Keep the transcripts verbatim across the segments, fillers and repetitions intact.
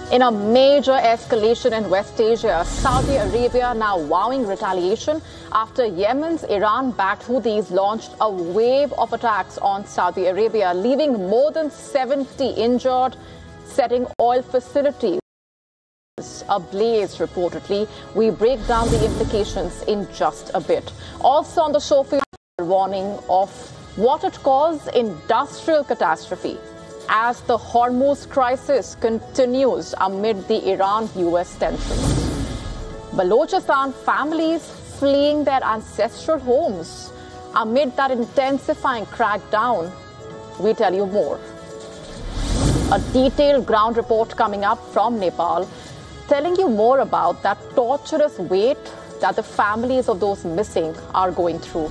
In a major escalation in West Asia, Saudi Arabia now vowing retaliation after Yemen's Iran-backed Houthis launched a wave of attacks on Saudi Arabia, leaving more than seventy injured, setting oil facilities ablaze reportedly. We break down the implications in just a bit. Also on the show, warning of what it calls industrial catastrophe as the Hormuz crisis continues amid the Iran-U S tensions. Balochistan families fleeing their ancestral homes amid that intensifying crackdown. We tell you more. A detailed ground report coming up from Nepal, telling you more about that torturous wait that the families of those missing are going through.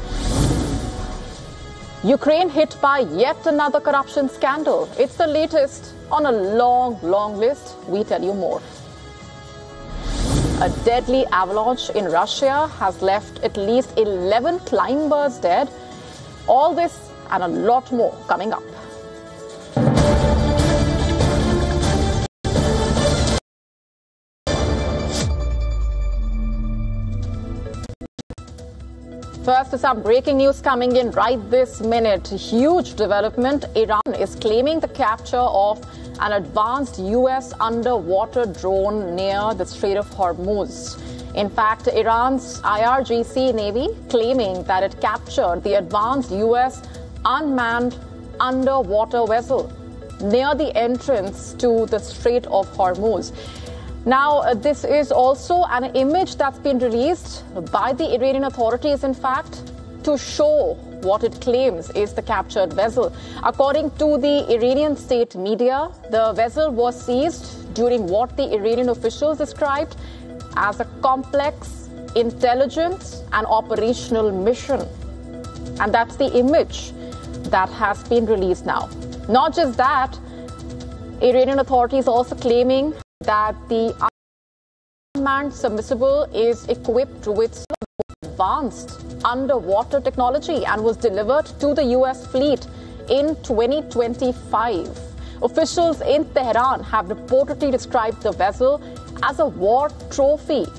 Ukraine hit by yet another corruption scandal. It's the latest on a long, long list. We tell you more. A deadly avalanche in Russia has left at least eleven climbers dead. All this and a lot more coming up. First, to some breaking news coming in right this minute. Huge development. Iran is claiming the capture of an advanced U S underwater drone near the Strait of Hormuz. In fact, Iran's I R G C Navy claiming that it captured the advanced U S unmanned underwater vessel near the entrance to the Strait of Hormuz. Now, uh, this is also an image that's been released by the Iranian authorities, in fact, to show what it claims is the captured vessel. According to the Iranian state media, the vessel was seized during what the Iranian officials described as a complex intelligence and operational mission. And that's the image that has been released now. Not just that, Iranian authorities also claiming that the unmanned submersible is equipped with advanced underwater technology and was delivered to the U S fleet in twenty twenty-five. Officials in Tehran have reportedly described the vessel as a war trophy.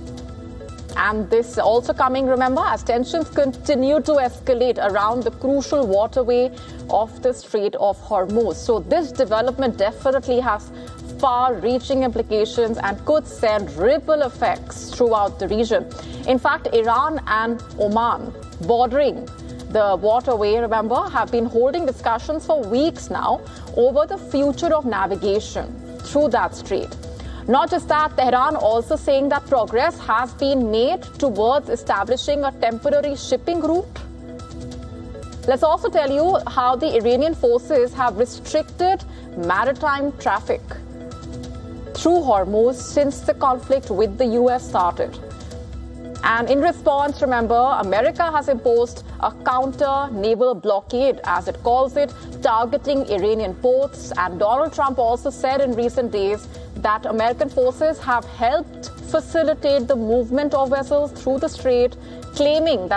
And this also coming, remember, as tensions continue to escalate around the crucial waterway of the Strait of Hormuz. So this development definitely has far-reaching implications and could send ripple effects throughout the region. In fact, Iran and Oman, bordering the waterway, remember, have been holding discussions for weeks now over the future of navigation through that strait. Not just that, Tehran also saying that progress has been made towards establishing a temporary shipping route. Let's also tell you how the Iranian forces have restricted maritime traffic through Hormuz since the conflict with the U S started. And in response, remember, America has imposed a counter-naval blockade, as it calls it, targeting Iranian ports. And Donald Trump also said in recent days that American forces have helped facilitate the movement of vessels through the strait, claiming that